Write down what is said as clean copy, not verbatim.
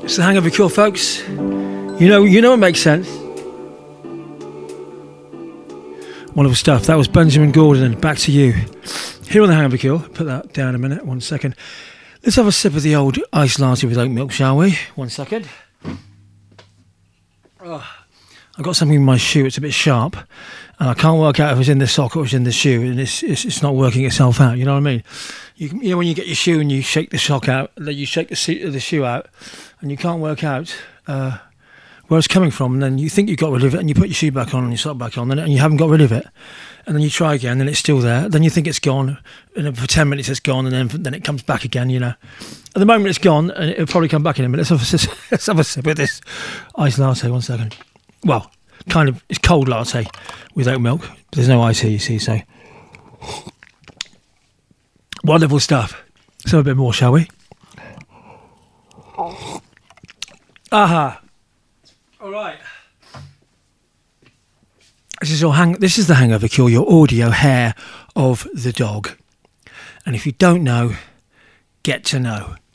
It's the Hangover Cure, folks. You know it makes sense. Wonderful stuff. That was Benjamin Gordon, and Back to You. Here on the Hangover Cure. Put that down a minute. 1 second. Let's have a sip of the old iced latte with oat milk, shall we? 1 second. Oh, I've got something in my shoe. It's a bit sharp, and I can't work out if it's in the sock or it's in the shoe, and it's not working itself out. You know what I mean? You know when you get your shoe and you shake the sock out, you shake the shoe out, and you can't work out where it's coming from, and then you think you got rid of it, and you put your shoe back on and your sock back on, and you haven't got rid of it, and then you try again, and it's still there. Then you think it's gone, and then for 10 minutes it's gone, and then it comes back again. You know, at the moment it's gone, and it'll probably come back in a minute. Let's have a sip of this iced latte. 1 second. Well, kind of, it's cold latte with oat milk. There's no ice here, you see, so wonderful stuff. Let's have a bit more, shall we? Aha. All right. This is the Hangover Cure, your audio hair of the dog. And if you don't know, get to know.